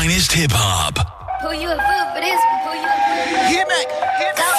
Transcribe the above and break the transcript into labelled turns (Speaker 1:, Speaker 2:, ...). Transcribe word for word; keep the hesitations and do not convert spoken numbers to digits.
Speaker 1: finest hip hop.
Speaker 2: Pull you a foot for this one, pull you a foot.
Speaker 3: Hit back, hit back.